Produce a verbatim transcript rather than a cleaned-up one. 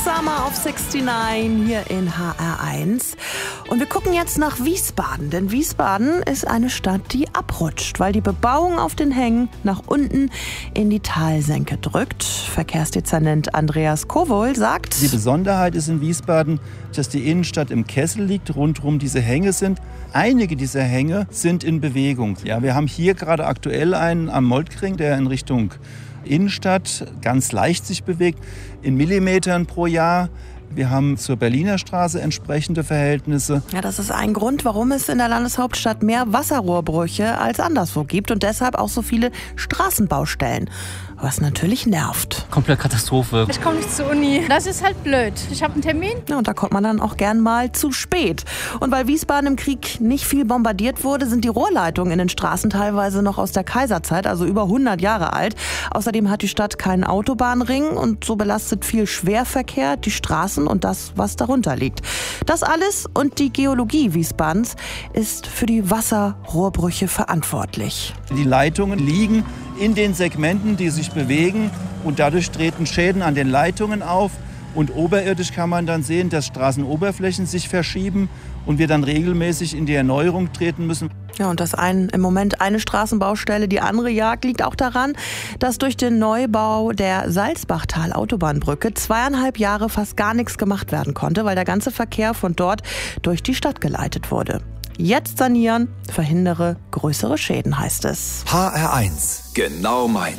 Summer of sixty-nine hier in H R eins. Und wir gucken jetzt nach Wiesbaden, denn Wiesbaden ist eine Stadt, die abrutscht, weil die Bebauung auf den Hängen nach unten in die Talsenke drückt. Verkehrsdezernent Andreas Kowohl sagt: Die Besonderheit ist in Wiesbaden, dass die Innenstadt im Kessel liegt, rundherum diese Hänge sind. Einige dieser Hänge sind in Bewegung. Ja, wir haben hier gerade aktuell einen am Moltkring, der in Richtung Innenstadt ganz leicht sich bewegt, in Millimetern pro Jahr. Wir haben zur Berliner Straße entsprechende Verhältnisse. Ja, das ist ein Grund, warum es in der Landeshauptstadt mehr Wasserrohrbrüche als anderswo gibt und deshalb auch so viele Straßenbaustellen. Was natürlich nervt. Komplett Katastrophe. Ich komme nicht zur Uni. Das ist halt blöd. Ich habe einen Termin. Ja, und da kommt man dann auch gern mal zu spät. Und weil Wiesbaden im Krieg nicht viel bombardiert wurde, sind die Rohrleitungen in den Straßen teilweise noch aus der Kaiserzeit, also über hundert Jahre alt. Außerdem hat die Stadt keinen Autobahnring und so belastet viel Schwerverkehr die Straßen und das, was darunter liegt. Das alles und die Geologie Wiesbadens ist für die Wasserrohrbrüche verantwortlich. Die Leitungen liegen in den Segmenten, die sich bewegen, und dadurch treten Schäden an den Leitungen auf. Und oberirdisch kann man dann sehen, dass Straßenoberflächen sich verschieben und wir dann regelmäßig in die Erneuerung treten müssen. Ja, und dass ein, im Moment eine Straßenbaustelle die andere jagt, liegt auch daran, dass durch den Neubau der Salzbachtal-Autobahnbrücke zweieinhalb Jahre fast gar nichts gemacht werden konnte, weil der ganze Verkehr von dort durch die Stadt geleitet wurde. Jetzt sanieren, verhindere größere Schäden, heißt es. H R eins, genau meins.